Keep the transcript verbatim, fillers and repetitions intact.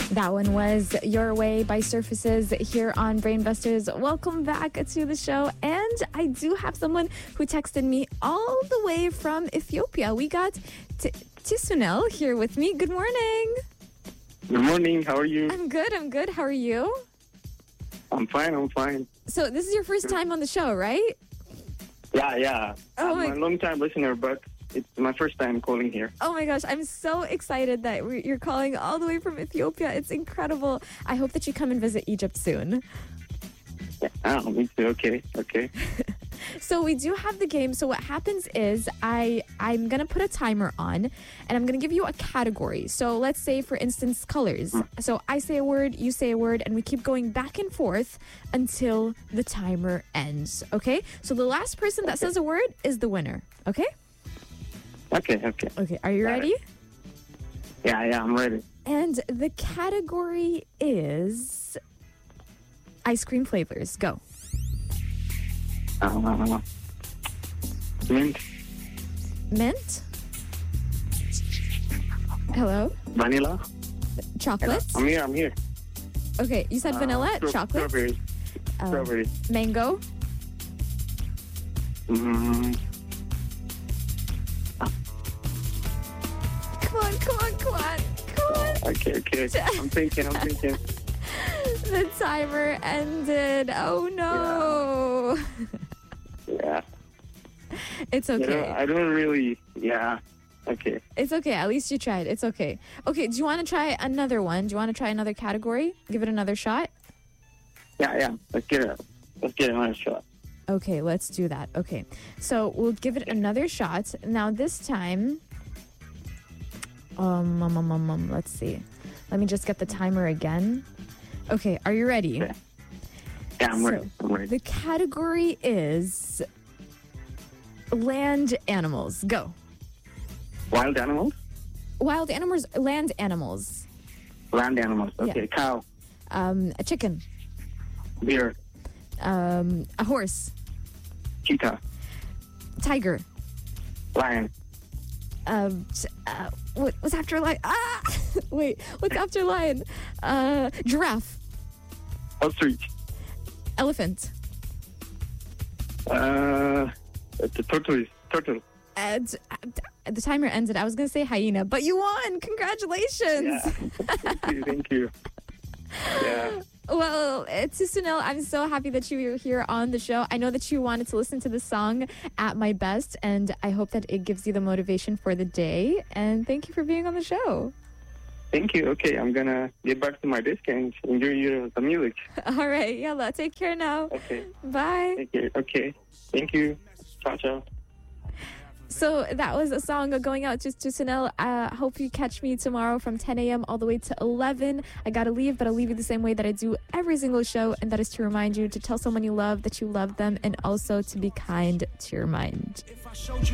That one was Your Way by Surfaces here on Brainbusters. Welcome back to the show. And I do have someone who texted me all the way from Ethiopia. We got T- Tisunel here with me. Good morning. Good morning. How are you? I'm good. I'm good. How are you? I'm fine. I'm fine. So this is your first time on the show, right? Yeah, yeah. Oh I'm my- a long-time listener, but it's my first time calling here. Oh my gosh, I'm so excited that we- you're calling all the way from Ethiopia. It's incredible. I hope that you come and visit Egypt soon. Yeah, oh, me too. Okay, okay. So we do have the game. So what happens is I, I'm going to put a timer on and I'm going to give you a category. So let's say, for instance, colors. So I say a word, you say a word, and we keep going back and forth until the timer ends. Okay? So the last person that says a word is the winner. Okay? Okay, okay. Okay. Are you Got ready? it. Yeah, yeah, I'm ready. And the category is ice cream flavors. Go. Uh, mint, Mint. Hello? vanilla. Chocolate. I'm here, I'm here. Okay, you said vanilla, Uh, stro- chocolate, Strawberry. um, Strawberry. mango, Mm, come on, come on, come on, come on. okay, okay. I'm thinking, I'm thinking. The timer ended. Oh no. Yeah. It's You know, okay. I don't really, yeah. Okay. It's okay. At least you tried. It's okay. Okay, do you want to try another one? Do you want to try another category? Give it another shot? Yeah, yeah. Let's get it. Let's get another shot. Okay, let's do that. Okay. So we'll give it another shot. Now this time, um, um, um, um, um, let's see. Let me just get the timer again. Okay, are you ready? Okay. Yeah, I'm So, ready. I'm ready. The category is land animals. Go. Wild animals? Wild animals, land animals. Land animals. Yeah. Okay. Cow, Um, a chicken, deer, um, a horse, cheetah, tiger. lion, Um, t- uh, what, what's after lion? Ah, wait, what's after lion? Uh, giraffe, ostrich, elephant, uh, the turtle, turtle. and uh, the timer ended. I was gonna say hyena, but you won! Congratulations! Yeah. Thank you. Thank you. Yeah. Well, Tisunel, I'm so happy that you were here on the show. I know that you wanted to listen to the song At My Best, and I hope that it gives you the motivation for the day. And thank you for being on the show. Thank you. Okay, I'm gonna get back to my desk and enjoy your, the music. All right, yalla, take care now. Okay. Bye. Thank you. Okay. Thank you. Ciao, ciao. So that was a song going out to Tisunel. I uh, hope you catch me tomorrow from ten a.m. all the way to eleven. I gotta leave, but I'll leave you the same way that I do every single show, and that is to remind you to tell someone you love that you love them, and also to be kind to your mind.